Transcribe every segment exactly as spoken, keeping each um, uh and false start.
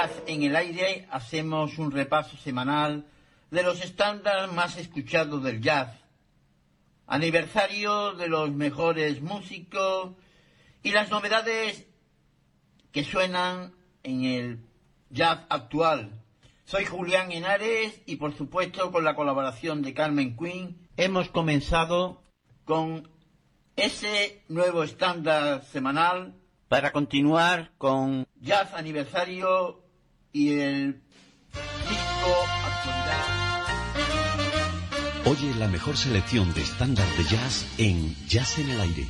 Jazz en el Aire hacemos un repaso semanal de los estándares más escuchados del jazz, aniversario de los mejores músicos y las novedades que suenan en el jazz actual. Soy Julián Henares y por supuesto con la colaboración de Carmen Quinn hemos comenzado con ese nuevo estándar semanal para continuar con Jazz Aniversario y el disco Actualidad. Oye la mejor selección de estándar de jazz en Jazz en el Aire.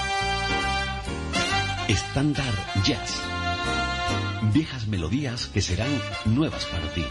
Estándar Jazz. Viejas melodías que serán nuevas para ti.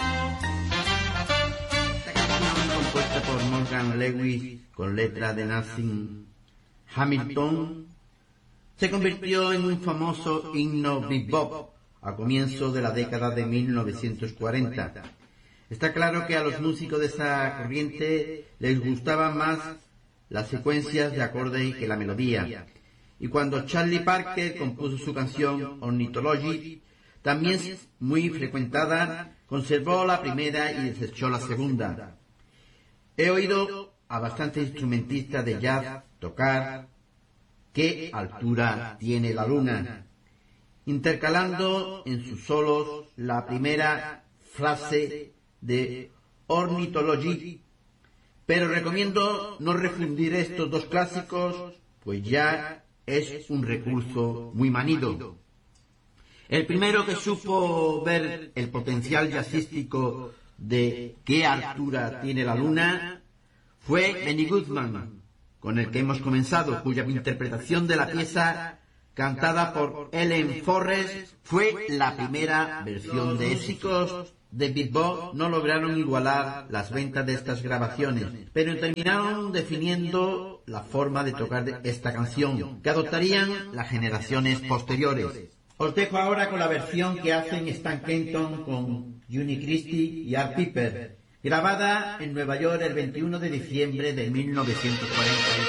Esta canción, compuesta por Morgan Lewis con letra de Nassim Hamilton, se convirtió en un famoso himno bebop a comienzos de la década de mil novecientos cuarenta. Está claro que a los músicos de esa corriente les gustaban más las secuencias de acordes que la melodía. Y cuando Charlie Parker compuso su canción Ornithology, también muy frecuentada, conservó la primera y desechó la segunda. He oído a bastantes instrumentistas de jazz tocar ¿Qué altura tiene la luna?, intercalando en sus solos la primera frase de Ornithology, pero recomiendo no refundir estos dos clásicos, pues ya es un recurso muy manido. El primero que supo ver el potencial jazzístico de ¿Qué altura tiene la luna? Fue Benny Goodman, con el que hemos comenzado, cuya interpretación de la pieza, cantada por Ellen Forrest, fue la primera versión de éxitos de bebop. No lograron igualar las ventas de estas grabaciones, pero terminaron definiendo la forma de tocar de esta canción, que adoptarían las generaciones posteriores. Os dejo ahora con la versión que hacen Stan Kenton con Juni Christie y Art Piper, grabada en Nueva York el veintiuno de diciembre de mil novecientos cuarenta y dos.